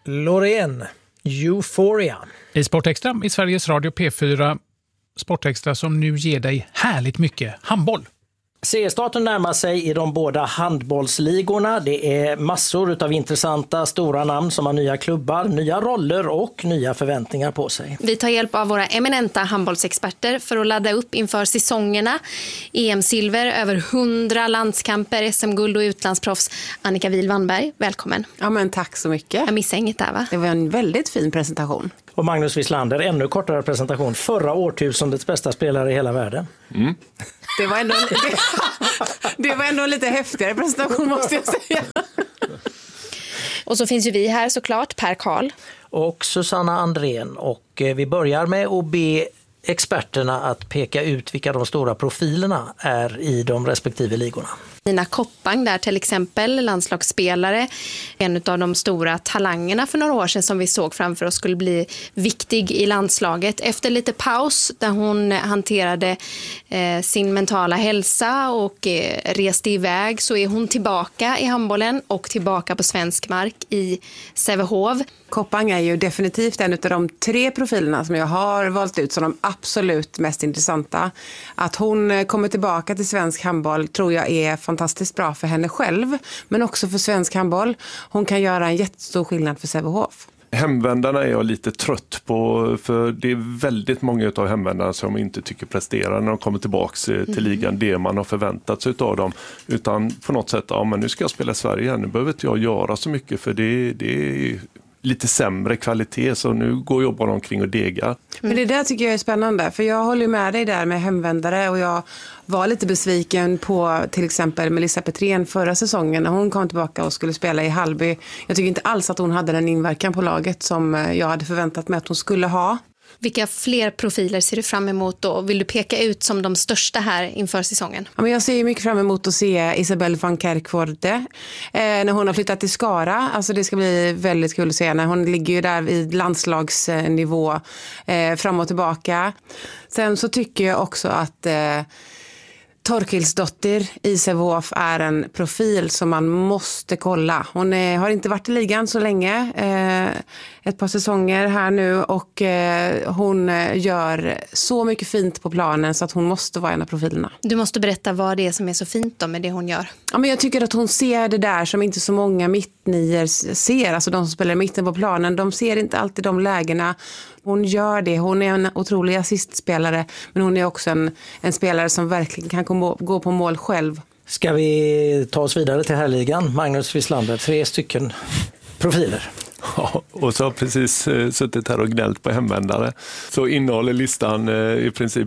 Loreen, Euphoria. I Sportextra i Sveriges Radio P4. Sportextra som nu ger dig härligt mycket handboll. Seriestarten närmar sig i de båda handbollsligorna. Det är massor av intressanta stora namn som har nya klubbar, nya roller och nya förväntningar på sig. Vi tar hjälp av våra eminenta handbollsexperter för att ladda upp inför säsongerna. EM-silver, över 100 landskamper, SM-guld och utlandsproffs. Annika Wihl-Wannberg, välkommen. Ja, men tack så mycket. Jag missade inget där, va? Det var en väldigt fin presentation. Och Magnus Wislander, ännu kortare presentation. Förra årtusendets bästa spelare i hela världen. Mm. Det var ändå en lite häftigare presentation, måste jag säga. Och så finns ju vi här såklart, Per Karl. Och Susanna Andrén. Och vi börjar med att be experterna att peka ut vilka de stora profilerna är i de respektive ligorna. Nina Koppang där till exempel, landslagsspelare. En av de stora talangerna för några år sedan som vi såg framför oss skulle bli viktig i landslaget. Efter lite paus där hon hanterade sin mentala hälsa och reste iväg, så är hon tillbaka i handbollen och tillbaka på svensk mark i Sävehof. Koppang är ju definitivt en av de 3 profilerna som jag har valt ut som de absolut mest intressanta. Att hon kommer tillbaka till svensk handboll tror jag är fantastiskt bra för henne själv, men också för svensk handboll. Hon kan göra en jättestor skillnad för Sävehof. Hemvändarna är jag lite trött på, för det är väldigt många av hemvändarna som inte tycker presterar när de kommer tillbaka till ligan det man har förväntat sig av dem, utan på något sätt, ja men nu ska jag spela i Sverige, nu behöver inte jag göra så mycket för det är lite sämre kvalitet, så nu går och jobbar omkring och degar. Men det där tycker jag är spännande, för jag håller med dig där med hemvändare, och jag var lite besviken på till exempel Melissa Petrén förra säsongen när hon kom tillbaka och skulle spela i Hallby. Jag tycker inte alls att hon hade den inverkan på laget som jag hade förväntat mig att hon skulle ha. Vilka fler profiler ser du fram emot då? Vill du peka ut som de största här inför säsongen? Ja, men jag ser mycket fram emot att se Isabelle van Kerkvoorde när hon har flyttat till Skara. Alltså det ska bli väldigt kul att se när hon ligger ju där i landslagsnivå fram och tillbaka. Sen så tycker jag också att Torkilsdottir i Sävehof är en profil som man måste kolla. Hon har inte varit i ligan så länge, ett par säsonger här nu, och hon gör så mycket fint på planen så att hon måste vara en av profilerna. Du måste berätta vad det är som är så fint då med det hon gör. Ja, men jag tycker att hon ser det där som inte så många mittnior ser. Alltså de som spelar i mitten på planen, de ser inte alltid de lägena. Hon gör det. Hon är en otrolig assistspelare, men hon är också en spelare som verkligen kan gå på mål själv. Ska vi ta oss vidare till herrligan? Magnus Wislander, 3 stycken profiler. Ja, och så har precis suttit här och gnällt på hemvändare. Så innehåller listan i princip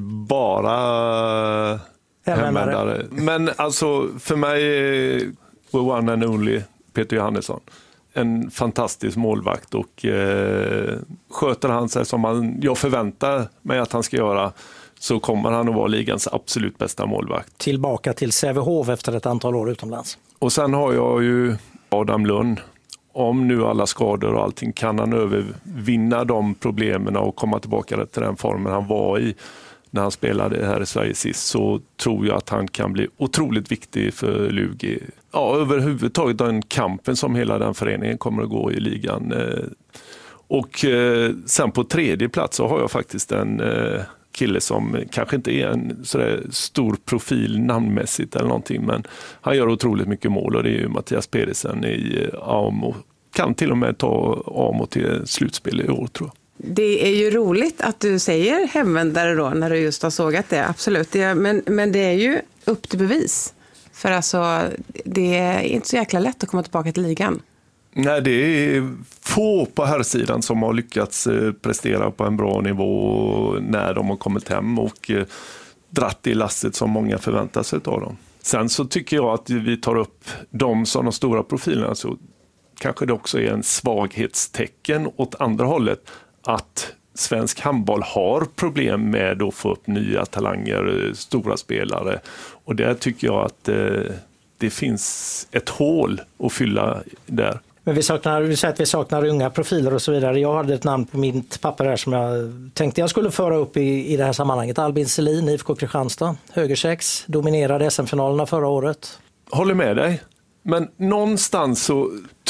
bara hemvändare. Men alltså för mig the one and only Peter Johannesson. En fantastisk målvakt, och sköter han sig som jag förväntar mig att han ska göra, så kommer han att vara ligans absolut bästa målvakt. Tillbaka till Sävehof efter ett antal år utomlands. Och sen har jag ju Adam Lund. Om nu alla skador och allting, kan han övervinna de problemen och komma tillbaka till den formen han var i när han spelade här i Sverige sist, så tror jag att han kan bli otroligt viktig för Lugi. Ja, överhuvudtaget den kampen som hela den föreningen kommer att gå i ligan. Och sen på 3:e plats så har jag faktiskt en kille som kanske inte är en sådär stor profil namnmässigt eller någonting, men han gör otroligt mycket mål, och det är ju Mattias Pedersen i Amo. Kan till och med ta Amo till slutspel i år, tror jag. Det är ju roligt att du säger hemvändare då när du just har sågat det, absolut. Men det är ju upp till bevis. För alltså, det är inte så jäkla lätt att komma tillbaka till ligan. Nej, det är få på här sidan som har lyckats prestera på en bra nivå när de har kommit hem och dratt i lasset som många förväntar sig av dem. Sen så tycker jag att vi tar upp dem som de stora profilerna, så kanske det också är en svaghetstecken åt andra hållet att svensk handboll har problem med att få upp nya talanger, stora spelare, och där tycker jag att det finns ett hål att fylla där. Men vi säger att vi saknar unga profiler och så vidare. Jag hade ett namn på mitt papper där som jag tänkte jag skulle föra upp i det här sammanhanget. Albin Selin, IFK Kristianstad, högersex, dominerade SM-finalerna förra året. Håller med dig. Men någonstans så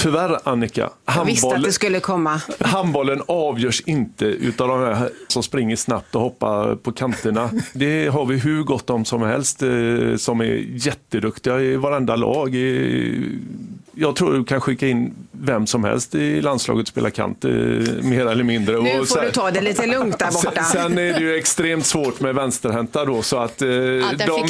tyvärr, Annika, jag visste att det skulle komma. Handbollen avgörs inte utav de här som springer snabbt och hoppar på kanterna. Det har vi hur gott om som helst som är jätteduktiga i varenda lag. Jag tror du kan skicka in vem som helst i landslaget spela kant, mer eller mindre. Nu och får du ta det lite lugnt där borta. Sen är det ju extremt svårt med vänsterhänta då, så att de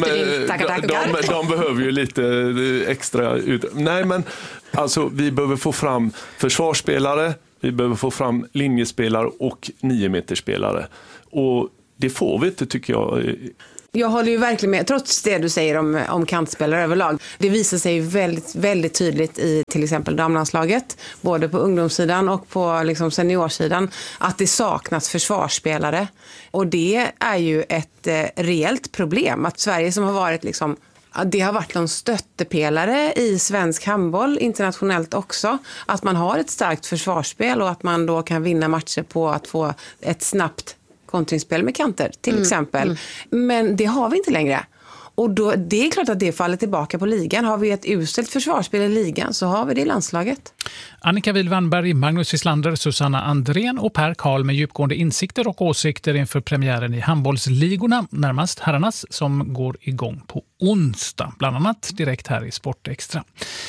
behöver ju lite extra ut. Nej, men alltså vi behöver få fram försvarsspelare, vi behöver få fram linjespelare och 9-meterspelare. Och det får vi inte, tycker jag. Jag håller ju verkligen med, trots det du säger om kantspelare överlag. Det visar sig väldigt, väldigt tydligt i till exempel damlandslaget, både på ungdomssidan och på liksom seniorsidan, att det saknas försvarsspelare. Och det är ju ett reellt problem. Att Sverige som har varit liksom, det har varit någon stöttepelare i svensk handboll internationellt också. Att man har ett starkt försvarsspel och att man då kan vinna matcher på att få ett snabbt kontringsspel med kanter till exempel. Men det har vi inte längre. Och då, det är klart att det faller tillbaka på ligan. Har vi ett uselt försvarsspel i ligan så har vi det i landslaget. Annika Wihlwannberg, Magnus Wislander, Susanna Andrén och Per Karl med djupgående insikter och åsikter inför premiären i handbollsligorna, närmast herrarnas, som går igång på onsdag. Bland annat direkt här i Sportextra.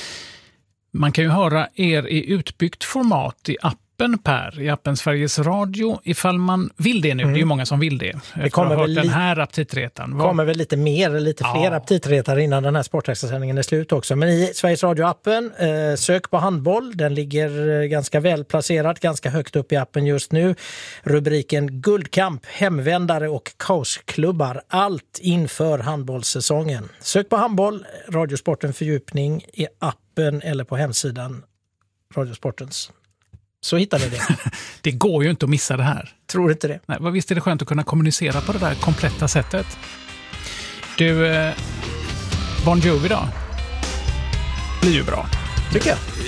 Man kan ju höra er i utbyggt format i appen, Per, i appen Sveriges Radio, ifall man vill det nu. Det är ju många som vill det. Det kommer väl den här aptitretan. Kommer väl lite fler aptitretare innan den här Sportextra-sändningen är slut också. Men i Sveriges Radio-appen, sök på handboll. Den ligger ganska väl placerad, ganska högt upp i appen just nu. Rubriken Guldkamp, hemvändare och kaosklubbar. Allt inför handbollssäsongen. Sök på handboll, Radiosporten fördjupning i appen eller på hemsidan Radiosportens. Så hittar ni det. Det går ju inte att missa det här. Tror inte det. Nej, visst är det skönt att kunna kommunicera på det där kompletta sättet. Du, Bon Jovi då? Blir ju bra. Tycker jag.